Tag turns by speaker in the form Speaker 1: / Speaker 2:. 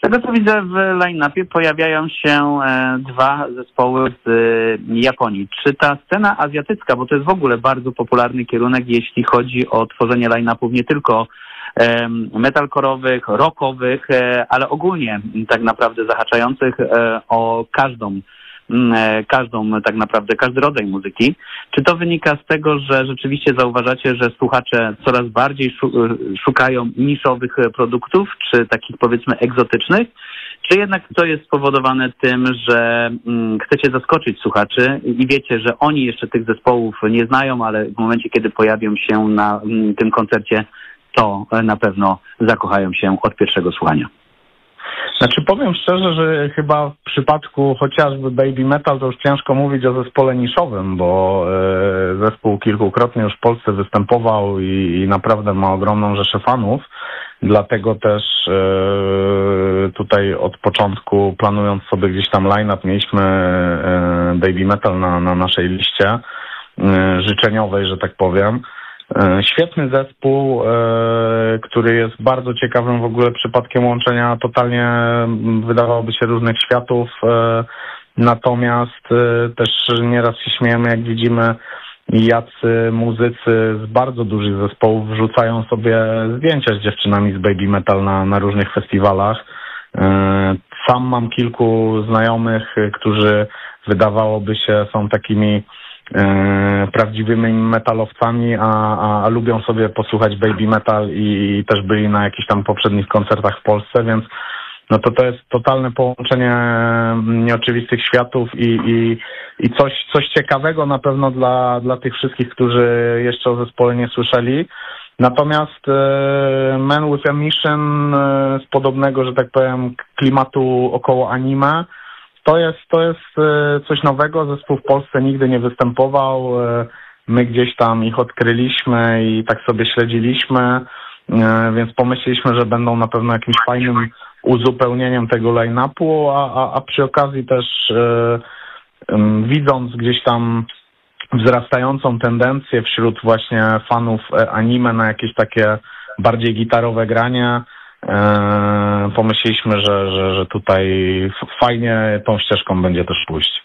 Speaker 1: tego co widzę w line-upie pojawiają się dwa zespoły z Japonii. Czy ta scena azjatycka, bo to jest w ogóle bardzo popularny kierunek, jeśli chodzi o tworzenie line-upów nie tylko metalkorowych, rockowych, ale ogólnie tak naprawdę zahaczających o każdy rodzaj muzyki. Czy to wynika z tego, że rzeczywiście zauważacie, że słuchacze coraz bardziej szukają niszowych produktów, czy takich powiedzmy egzotycznych, czy jednak to jest spowodowane tym, że chcecie zaskoczyć słuchaczy i wiecie, że oni jeszcze tych zespołów nie znają, ale w momencie, kiedy pojawią się na tym koncercie, to na pewno zakochają się od pierwszego słuchania?
Speaker 2: Znaczy powiem szczerze, że chyba w przypadku chociażby Baby Metal to już ciężko mówić o zespole niszowym, bo zespół kilkukrotnie już w Polsce występował i naprawdę ma ogromną rzeszę fanów. Dlatego też tutaj od początku, planując sobie gdzieś tam line-up, mieliśmy Baby Metal na naszej liście życzeniowej, że tak powiem. Świetny zespół, który jest bardzo ciekawym w ogóle przypadkiem łączenia totalnie, wydawałoby się, różnych światów. Natomiast też nieraz się śmiejemy, jak widzimy, jacy muzycy z bardzo dużych zespołów wrzucają sobie zdjęcia z dziewczynami z Baby Metal na różnych festiwalach. Sam mam kilku znajomych, którzy wydawałoby się są takimi prawdziwymi metalowcami, a lubią sobie posłuchać Baby Metal i też byli na jakichś tam poprzednich koncertach w Polsce, więc no to jest totalne połączenie nieoczywistych światów i coś ciekawego na pewno dla tych wszystkich, którzy jeszcze o zespole nie słyszeli. Natomiast Man with a Mission z podobnego, że tak powiem, klimatu około anime, to jest coś nowego. Zespół w Polsce nigdy nie występował. My gdzieś tam ich odkryliśmy i tak sobie śledziliśmy, więc pomyśleliśmy, że będą na pewno jakimś fajnym uzupełnieniem tego line-upu, a przy okazji też widząc gdzieś tam wzrastającą tendencję wśród właśnie fanów anime na jakieś takie bardziej gitarowe granie, pomyśleliśmy, że tutaj fajnie tą ścieżką będzie też pójść.